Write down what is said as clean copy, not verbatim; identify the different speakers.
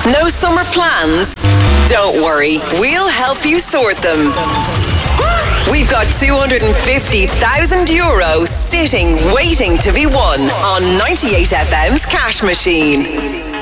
Speaker 1: No summer plans? Don't worry, we'll help you sort them. We've got €250,000 sitting, waiting to be won on 98FM's Cash Machine.